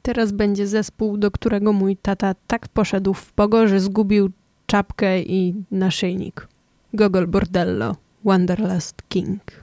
Teraz będzie zespół, do którego mój tata tak poszedł w pogo, że zgubił czapkę i naszyjnik. Gogol Bordello, Wanderlust King.